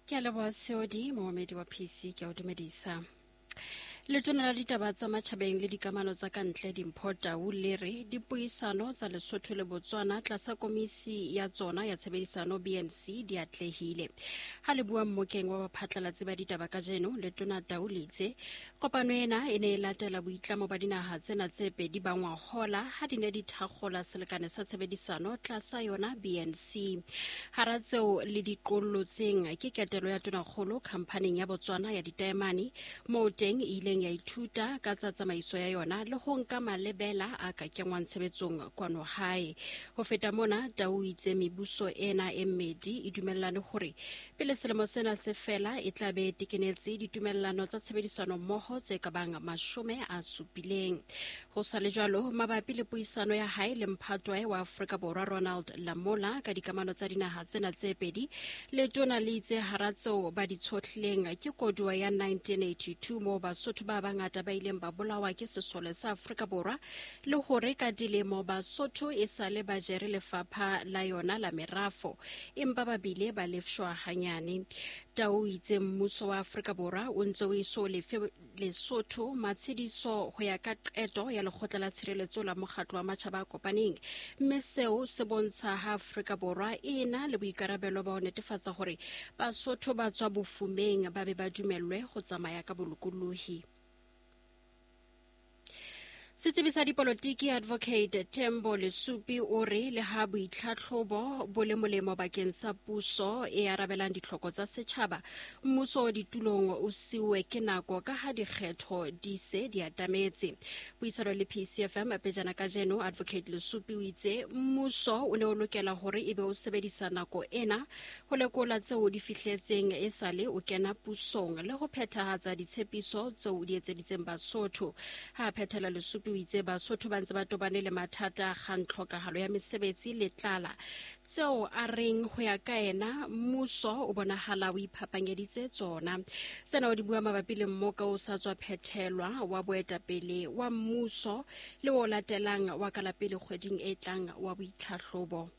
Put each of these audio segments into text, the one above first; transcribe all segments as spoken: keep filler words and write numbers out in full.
Ke a leboha Seodi, moemedi wa P C ke a o dumedisa. Letona la ditaba tsa matjhabeng le dikamano tsa kantle Dimpho Tau le re dipuisano tsa Lesotho le Botswana tlasa komisi ya tsona ya tshebedisano B N C di atlehile. Ha le bua mmokeng wa baphatlalatsi ba ditaba kajeno, Letona Tau le itse kopano ena e ne e latela boitlamo ba dinaha tsena tse pedi ba ngwahola ha di ne di thakgola selekane sa tshebedisano tlasa yona B N C. Hara tseo le diqollotseng ke ketelo ya tonakgolo khampaning ya Botswana ya ditaemane moo teng e ileng ya ithuta ka tsa tsamaiso ya yona le ho nka malebela a ka kengwang tshebetsong kwano hae. Ho feta mona, Tau itse mebuso ena e mmedi e dumellane hore pele selemo sena se fela e tla be tekenetse ditumellano tsa tshebedisano mmoho tse ka bang mashome a supileng. Ho sa le jwalo, mabapi le puisano ya hae le mphatwa wa Afrika Borwa Ronald Lamola ka dikamano tsa dinaha tsena tse pedi, Letona le itse hara tseo ba di tshotlileng ke koduwa ya nineteen eighty-two moo Basotho ba bangata ba ileng ba bolawa ke sesole sa Afrika Borwa le hore ka dilemo Basotho e sale ba jere lefapha la yona la merafo empa ba bile ba lefshwa hanyane. Tau itse mmuso wa Afrika Borwa o ntse o iso lefe Lesotho matshediso ho ya ka qeto ya lekgotla la tshireletso la mokgatlo wa matjhaba a kopaneng, mme seo se bontsha ha Afrika Borwa e na le boikarabelo ba ho netefatsa hore Basotho ba tswa bofumeng ba be ba dumellwe ho tsamaya ka bolokolohi. Setsebi sa dipolotiki Advocate Tembo Lesupi o re le ha boitlhatlhobo bo le molemo bakeng sa puso e arabelang ditlhoko tsa setjhaba, mmuso wa ditulong o siuwe ke nako ka ha dikgetho di se di atametse. Puisano le P C F M pejana kajeno, Advocate Lesupi o itse mmuso o ne o lokela hore ebe o sebedisa nako ena ho lekola tseo di fihletseng e sale o kena pusong le ho phethahatsa ditshepiso tseo di etseditseng Basotho. Ha phethela Lesupi o itse Basotho ba ntse ba tobane le mathata kgang tlhokahalo ya mesebetsi le tlala tseo a reng ho ya ka ena mmuso o bonahala o iphapanyeditse tsona. Tsena o di bua mabapi le mmoka o sa tswa phethelwa wa boetapele wa mmuso le o latelang wa kalapele kgweding e tlang wa boitlhahlobo.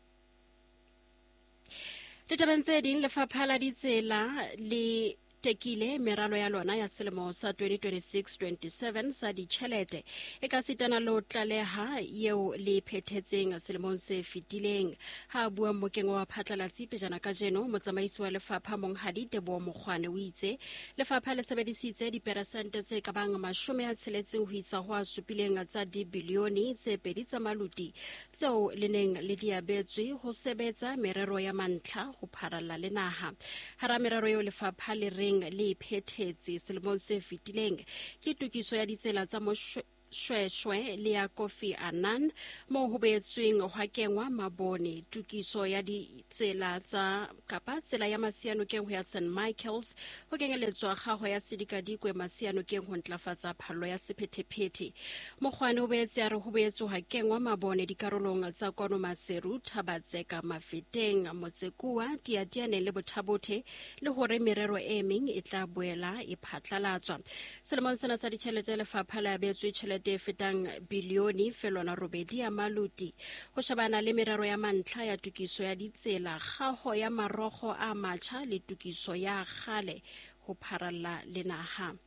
Ditabeng tse ding, Lefapha la Ditsela le tekile meralo ya lona ya selemo sa twenty twenty-six twenty-seven sa ditjhelete e ka sitana lo tlaleha yeo le phethetseng selemong se fetileng. Ha bua mmokeng wa phatlalatsi pejana kajeno, motsamaisi wa lefapha Monghadi Teboho Mokgwane o itse lefapha le sebedisitse diperesente tse ka bang mashome a tsheletseng ho isa ho a supileng tsa dibilione tse pedi tsa maluti tseo le neng le diabetswe ho sebetsa merero ya mantlha ho pharalla le naha. Hara merero eo lefapha le reng le phethetse selemong se fetileng ke tokiso ya ditsela tsa Shweshwe le ya Kofi Annan moo ho beetsweng hwa kengwa mabone, tokiso ya ditsela tsa kapa tsela ya Masianokeng ho ya Saint Michael's, ho kenyeletswa kgaho ya Sedikadikwe Masianokeng ho ntlafatsa phallo ya sephethephethe. Mokgwane o boetse a re ho beetswe hwa kengwa mabone dikarolong tsa Kwano Maseru, Thabatseka, Mafeteng, Motsekuwa, Tiatiane le Bothabothe le hore merero e meng e tla boela e phatlalatswa. Selemong sena sa ditjhelete lefapha le abetswe tjhelete e fetang bilione felwana robedi ya maluti ho shebana le merero ya mantlha ya tokiso ya ditsela, kgaho ya marokgo a matjha le tokiso ya kgale ho pharalla le naha.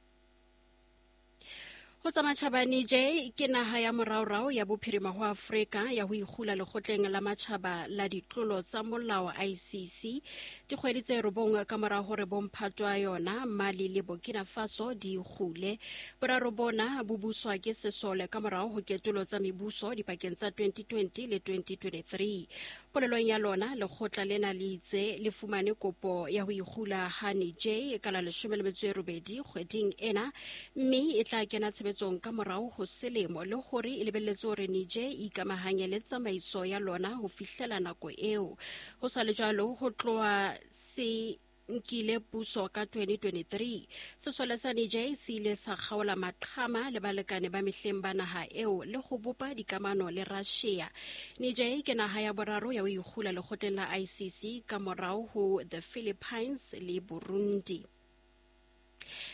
Ho tsa matjhaba, Niger ke naha ya moraorao ya bophirima ho Afrika ya ho ikgula lekgotleng la matjhaba la ditlolo tsa molao I C C dikgwedi tse robong ka mora hore bomphatwa yona Mali le Burkina Faso di ikgule. Boraro bona bo buswa ke sesole ka morao ho ketolo tsa mebuso dipakeng tsa twenty twenty le twenty twenty-three. Polelong ya lona lekgotla lena le itse le fumane kopo ya ho ikgula ha Niger ka la leshome le metso e robedi kgweding ena, mme e tla kena tshebetsong ka morao ho selemo le hore e lebelletse hore Niger e ikamahanye le tsamaiso ya lona ho fihlela nako eo. Ho sa le jwalo, ho tloha se nkile puso ka twenty twenty-three sesole sa Niger se ile sa kgaola maqhama le balekane ba mehleng ba naha eo le go bopa dikamano le Russia. Niger ke naha ya boraro ya ho ikgula lekgotleng la I C C ka morao ho the Philippines le Burundi.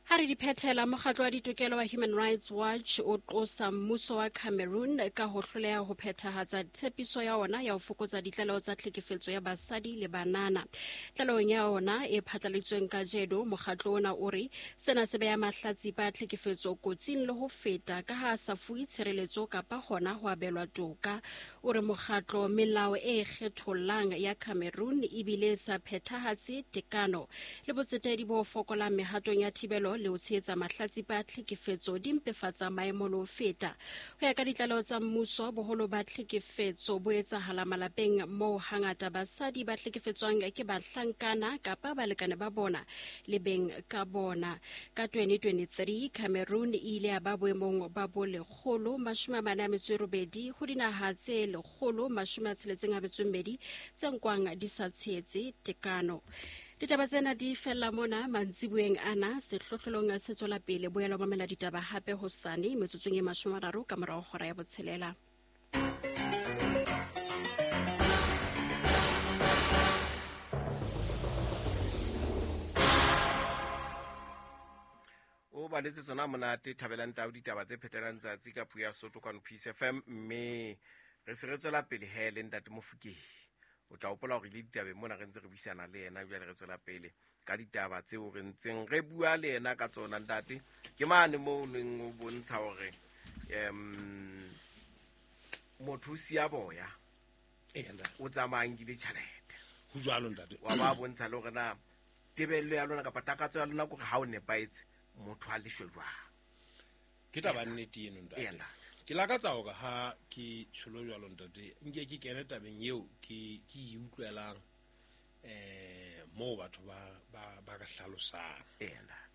Ha re di phethela mokgatlo wa ditokelo wa Human Rights Watch o qosa mmuso wa Cameroon ka ho hloleha ho phethahatsa tshepiso ya ona ya ho fokotsa ditlaleho tsa tlhekefetso ya basadi le banana. Tlalehong ya ona e phatlaladitsweng ka jedo, mokgatlo ona o re sena se beha mahlatsipa a tlhekefetso kotsing le ho feta ka ha sa fuwe tshireletso kapa hona ho abelwa toka. O re mokgatlo melao e kgethollang ya Cameroon ebile sa phethahatse tekano le botsetedi bo fokolang mehatong ya thibelo le ho tshehetsa mahlatsipa a tlhekefetso di mpefatsa maemo le ho feta. Ho ya ka ditlaleho tsa mmuso, boholo ba tlhekefetso bo etsahala malapeng moo hangata basadi ba tlhekefetswang ke bahlankana kapa balekane ba bona le beng ka bona. Ka twenty twenty-three, Cameroon e ile ya ba boemong ba bo lekgolo mashome a mane a metso e robedi ho dinaha tse lekgolo mashome a tsheletseng a metso e mmedi tse nkwang di sa tshehetse tekano. Ditaba tsena di fella mona mantsibueng ana, sehlohlolong se tswela pele boela mamela ditaba hape hosane metsotsong e mashome a mararo ka morao hora ya botshelela. O ba letse tsona monate Thabelang Tau ditaba tse phetelang tsatsi ka puo ya Sotho ka Peace F M, mme re se re tswela pele he le Ntate Mofokeng. O tla hopola hore le ditaba mona re ntse re buisana le yena jwale re tswela pele ka ditaba tseo re ntseng re bua le yena ka tsona. Ntate, ke mane mo leng o bontsha hore em mothusi ya boya o tsamayang le tjhelete ho jwalo ntate wa ba bontsha le hore na tebello ya lona kapa takatso ya lona gore ha o nepaetse motho a le shojwang. ke taba nnete eno ntate. Ke lakatsa hore ha ke tsholo jwalo ntate nke ke kene tabeng eo ke ke utlwelang eh mo batho ba ba ba ka hlalosang eh ntate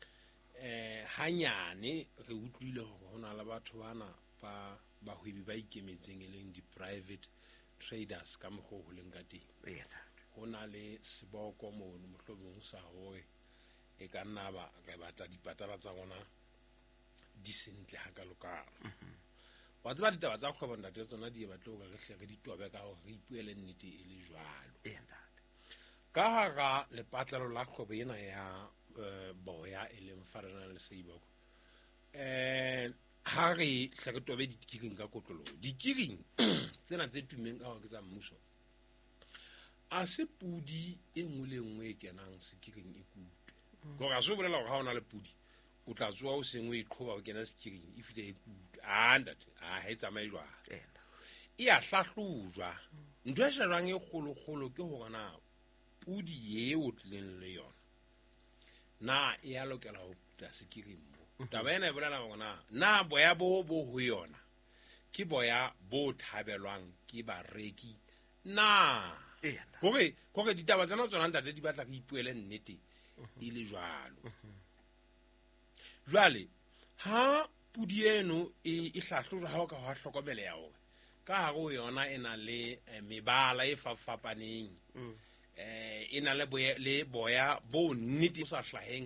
eh hanyane re utlwile hore hona le batho bana ba ba hwebi ba ikemetseng e leng di private traders ka mokgo ho leng ka teng. eh ntate hona le seboko mo mohlomong sa hore e ka nna ba re batla dipatala tsa rona di sentle ha ka lokala. Wa tseba ditaba tsa kgwebo ntate tsona di batla hore re hle re ditobe ka hore re ipuele nnete e le jwalo. eh ntate Ka hara lepatlelo la kgwebo ena ya boya e leng Farana le Seiboko, eh ha re hle re tobe dikiring ka kotlolo, dikiring tsena tse tumeng ka hore ke tsa mmuso a se pudi e nngwe le nngwe e kenang sekiring e kutwe. Go ga se bolela hore ha ona le pudi o tla tswa o sengwe e qhoba ho kena sekiring e fitse e kutwe. Ah ntate a he tsamaye jwa e a hlahlojwa. Ntwe e shejwang e kgolo kgolo ke hore na pudi eo tlileng le yona na e a lokela ho kuta sekiring mo. Taba ena e bolela hore na na boya bo bo ho yona ke boya bo thabelwang ke bareki na Kore kore ditaba tsena tsona ntate di batla ke ipuele nnete e le jwalo. Jwale ha pudi eno e e hlahlojwa ha o ka ha hlokomele ya hore ka ha go yona ena le mebala e fafapaneng eh ena le boya le boya bo nnete o sa hlaheng